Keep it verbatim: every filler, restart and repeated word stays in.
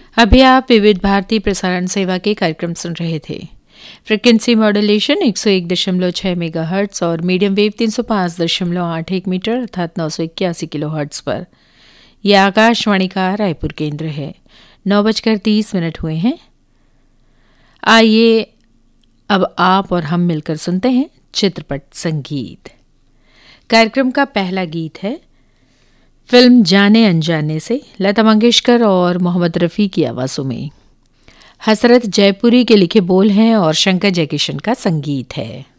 अभी आप विविध भारती प्रसारण सेवा के कार्यक्रम सुन रहे थे। फ्रिक्वेंसी मॉड्यूलेशन एक सौ एक दशमलव छह मेगाहर्ट्ज और मीडियम वेव तीन सौ पाँच दशमलव आठ एक मीटर अर्थात नौ सौ इक्यासी किलोहर्ट्ज पर। यह आकाशवाणी का रायपुर केंद्र है। नौ बजकर तीस मिनट हुए हैं। आइए अब आप और हम मिलकर सुनते हैं चित्रपट संगीत। कार्यक्रम का पहला गीत है फिल्म जाने अनजाने से लता मंगेशकर और मोहम्मद रफ़ी की आवाज़ों में। हसरत जयपुरी के लिखे बोल हैं और शंकर जयकिशन का संगीत है।